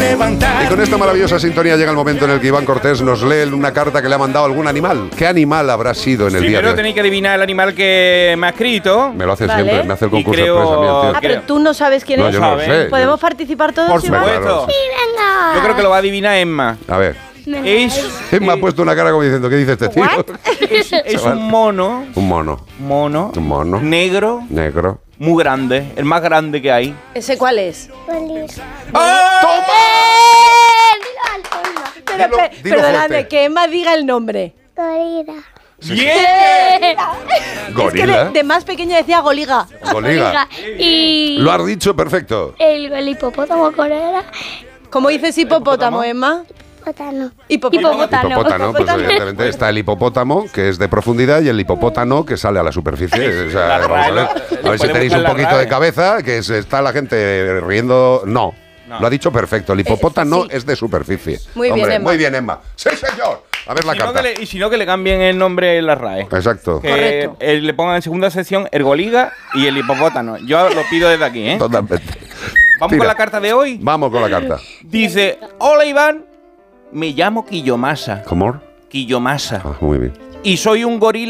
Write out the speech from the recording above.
levantar. Y con esta maravillosa sintonía llega el momento en el que Iván Cortés nos lee una carta que le ha mandado algún animal. ¿Qué animal habrá sido en el día de Primero hoy? tenéis que adivinar el animal que me ha escrito. Me lo hace Vale. siempre, me hace el Y concurso creo- express a mí, el tío. Pero tú no sabes quién No, es. yo no lo sé. ¿Podemos participar todos, Por Iván? supuesto. Claro. Venga. Yo creo que lo va a adivinar Emma. A ver. Es, Me ha puesto una cara como diciendo, ¿qué dice este tío? es un mono, Un mono. mono, Un mono. negro, Negro. muy grande, el más grande que hay. ¿Ese cuál es? Feliz. Pero, Dilo- dilo perdonadme, fuerte. que Emma diga el nombre. Gorila. ¡Bien! Gorila. Es que de más pequeña decía goliga. Goliga. Y Lo has dicho perfecto. el hipopótamo con era ¿Cómo dices hipopótamo, Emma? hipopótamo. Hipopótamo. Hipopótamo, pues evidentemente está el hipopótamo, que es de profundidad, y el hipopótamo, que sale a la superficie. O sea, La vamos a RAE, ver, a ver si le tenéis podemos un buscar poquito la de RAE. cabeza, que está la gente riendo. No. No. Lo ha dicho perfecto. El hipopótamo sí. es de superficie. Muy bien, Hombre, Emma. muy bien, Emma. ¡Sí, señor! A ver la Si no, carta. y si no, que le cambien el nombre en la RAE. Exacto. Que Correcto. le pongan en segunda sección el goliga y el hipopótamo. Yo lo pido desde aquí, ¿eh? Totalmente. Vamos Tira. con la carta de hoy. Vamos con la carta. Dice, hola Iván, me llamo Quillomasa. ¿Cómo? Quillomasa. Ah, muy bien. Y soy un gorila.